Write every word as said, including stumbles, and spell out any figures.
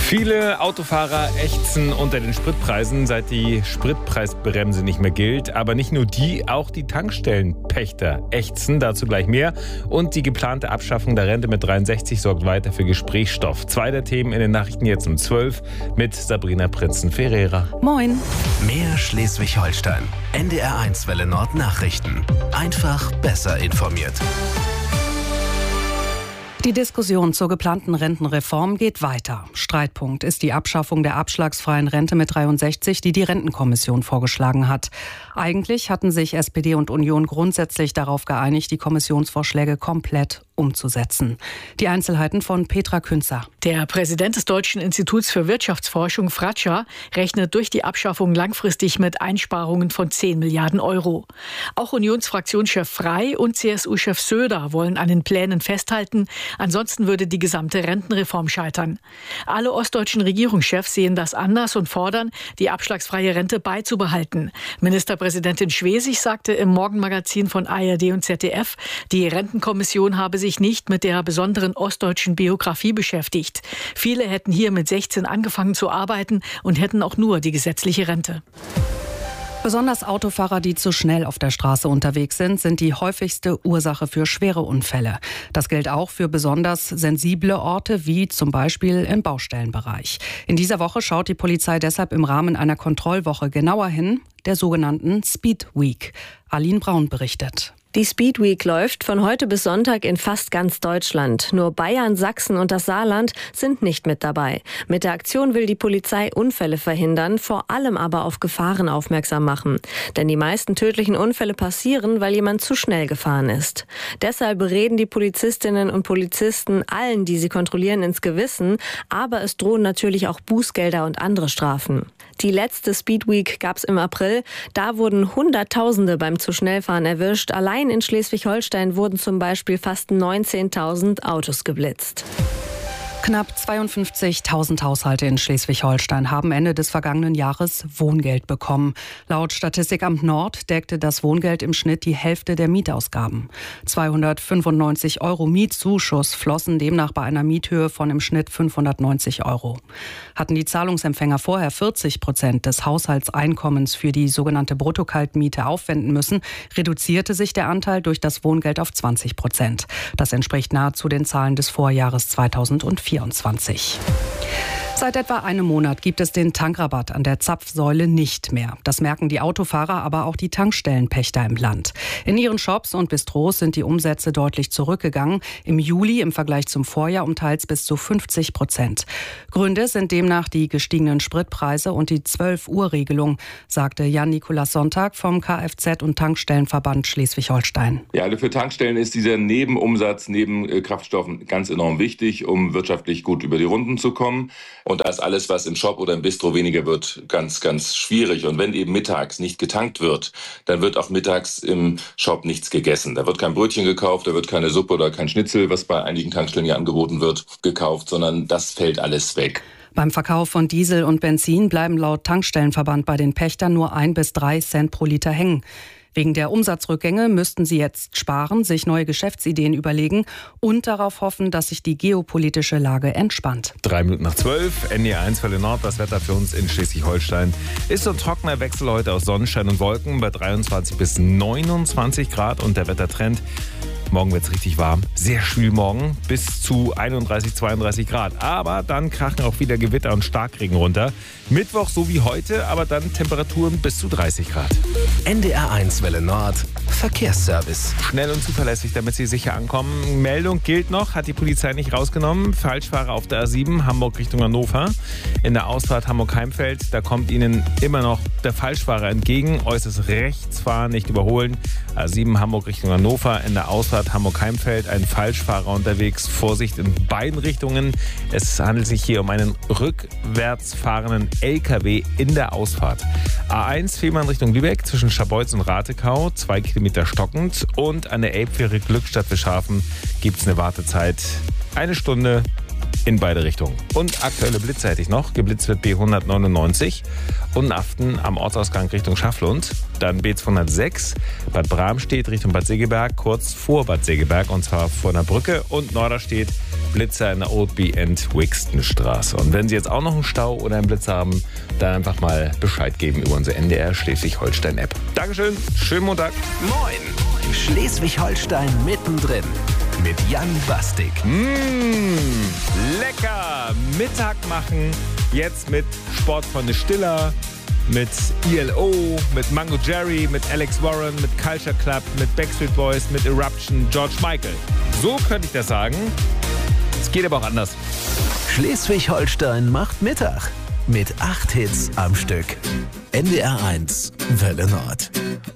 Viele Autofahrer ächzen unter den Spritpreisen, seit die Spritpreisbremse nicht mehr gilt. Aber nicht nur die, auch die Tankstellenpächter ächzen, dazu gleich mehr. Und die geplante Abschaffung der Rente mit dreiundsechzig sorgt weiter für Gesprächsstoff. Zwei der Themen in den Nachrichten jetzt um zwölf mit Sabrina Prinzen-Ferreira. Moin. Mehr Schleswig-Holstein. N D R eins Welle Nord Nachrichten. Einfach besser informiert. Die Diskussion zur geplanten Rentenreform geht weiter. Streitpunkt ist die Abschaffung der abschlagsfreien Rente mit dreiundsechzig, die die Rentenkommission vorgeschlagen hat. Eigentlich hatten sich S P D und Union grundsätzlich darauf geeinigt, die Kommissionsvorschläge komplett umzusetzen. Die Einzelheiten von Petra Künzer. Der Präsident des Deutschen Instituts für Wirtschaftsforschung, Fratscher, rechnet durch die Abschaffung langfristig mit Einsparungen von zehn Milliarden Euro. Auch Unionsfraktionschef Frey und C S U-Chef Söder wollen an den Plänen festhalten. Ansonsten würde die gesamte Rentenreform scheitern. Alle ostdeutschen Regierungschefs sehen das anders und fordern, die abschlagsfreie Rente beizubehalten. Ministerpräsidentin Schwesig sagte im Morgenmagazin von A R D und Z D F, die Rentenkommission habe sich nicht mit der besonderen ostdeutschen Biografie beschäftigt. Viele hätten hier mit sechzehn angefangen zu arbeiten und hätten auch nur die gesetzliche Rente. Besonders Autofahrer, die zu schnell auf der Straße unterwegs sind, sind die häufigste Ursache für schwere Unfälle. Das gilt auch für besonders sensible Orte, wie zum Beispiel im Baustellenbereich. In dieser Woche schaut die Polizei deshalb im Rahmen einer Kontrollwoche genauer hin, der sogenannten Speed Week. Aline Braun berichtet. Die Speed Week läuft von heute bis Sonntag in fast ganz Deutschland. Nur Bayern, Sachsen und das Saarland sind nicht mit dabei. Mit der Aktion will die Polizei Unfälle verhindern, vor allem aber auf Gefahren aufmerksam machen. Denn die meisten tödlichen Unfälle passieren, weil jemand zu schnell gefahren ist. Deshalb bereden die Polizistinnen und Polizisten allen, die sie kontrollieren, ins Gewissen. Aber es drohen natürlich auch Bußgelder und andere Strafen. Die letzte Speed Week gab es im April. Da wurden Hunderttausende beim zu schnell fahren erwischt. Allein in Schleswig-Holstein wurden zum Beispiel fast neunzehntausend Autos geblitzt. Knapp zweiundfünfzigtausend Haushalte in Schleswig-Holstein haben Ende des vergangenen Jahres Wohngeld bekommen. Laut Statistikamt Nord deckte das Wohngeld im Schnitt die Hälfte der Mietausgaben. zweihundertfünfundneunzig Euro Mietzuschuss flossen demnach bei einer Miethöhe von im Schnitt fünfhundertneunzig Euro. Hatten die Zahlungsempfänger vorher vierzig Prozent des Haushaltseinkommens für die sogenannte Bruttokaltmiete aufwenden müssen, reduzierte sich der Anteil durch das Wohngeld auf zwanzig Prozent. Das entspricht nahezu den Zahlen des Vorjahres zweitausendvierundzwanzig. Seit etwa einem Monat gibt es den Tankrabatt an der Zapfsäule nicht mehr. Das merken die Autofahrer, aber auch die Tankstellenpächter im Land. In ihren Shops und Bistros sind die Umsätze deutlich zurückgegangen. Im Juli im Vergleich zum Vorjahr um teils bis zu fünfzig Prozent. Gründe sind demnach die gestiegenen Spritpreise und die zwölf-Uhr-Regelung, sagte Jan-Nikolaus Sonntag vom Kfz- und Tankstellenverband Schleswig-Holstein. Ja, also für Tankstellen ist dieser Nebenumsatz neben Kraftstoffen ganz enorm wichtig, um wirtschaftlich gut über die Runden zu kommen. Und da ist alles, was im Shop oder im Bistro weniger wird, ganz, ganz schwierig. Und wenn eben mittags nicht getankt wird, dann wird auch mittags im Shop nichts gegessen. Da wird kein Brötchen gekauft, da wird keine Suppe oder kein Schnitzel, was bei einigen Tankstellen ja angeboten wird, gekauft, sondern das fällt alles weg. Beim Verkauf von Diesel und Benzin bleiben laut Tankstellenverband bei den Pächtern nur ein bis drei Cent pro Liter hängen. Wegen der Umsatzrückgänge müssten sie jetzt sparen, sich neue Geschäftsideen überlegen und darauf hoffen, dass sich die geopolitische Lage entspannt. Drei Minuten nach zwölf, N D R eins Welle Nord, das Wetter für uns in Schleswig-Holstein. Ist so ein trockener Wechsel heute aus Sonnenschein und Wolken bei dreiundzwanzig bis neunundzwanzig Grad und der Wettertrend. Morgen wird es richtig warm, sehr schwül morgen, bis zu einunddreißig, zweiunddreißig Grad. Aber dann krachen auch wieder Gewitter und Starkregen runter. Mittwoch so wie heute, aber dann Temperaturen bis zu dreißig Grad. N D R eins Welle Nord, Verkehrsservice. Schnell und zuverlässig, damit Sie sicher ankommen. Meldung gilt noch, hat die Polizei nicht rausgenommen. Falschfahrer auf der A sieben, Hamburg Richtung Hannover. In der Ausfahrt Hamburg-Heimfeld, da kommt Ihnen immer noch der Falschfahrer entgegen. Äußerst rechts fahren, nicht überholen. A sieben, Hamburg Richtung Hannover. In der Ausfahrt Hamburg-Heimfeld, ein Falschfahrer unterwegs. Vorsicht in beiden Richtungen. Es handelt sich hier um einen rückwärts fahrenden L K W in der Ausfahrt. A eins, Fehmarn Richtung Lübeck, zwischen Scharbeutz und Ratekau, zwei Kilometer stockend. Und an der Elbfähre Glückstadt Bischhafen gibt es eine Wartezeit. Eine Stunde in beide Richtungen. Und aktuelle Blitze hätte ich noch. Geblitzt wird B hundertneunundneunzig und Aften am Ortsausgang Richtung Schafflund. Dann B zweihundertsechs, Bad Bramstedt Richtung Bad Segeberg, kurz vor Bad Segeberg und zwar vor einer Brücke. Und Norderstedt Blitzer in der Oldby and Wixton Straße. Und wenn Sie jetzt auch noch einen Stau oder einen Blitz haben, dann einfach mal Bescheid geben über unsere N D R Schleswig-Holstein-App. Dankeschön, schönen Montag. Moin, Schleswig-Holstein mittendrin mit Jan Bastik. Mmh, lecker Mittag machen, jetzt mit Sportfreunde Stiller, mit I L O, mit Mango Jerry, mit Alex Warren, mit Culture Club, mit Backstreet Boys, mit Eruption, George Michael. So könnte ich das sagen. Es geht aber auch anders. Schleswig-Holstein macht Mittag mit acht Hits am Stück. N D R eins Welle Nord.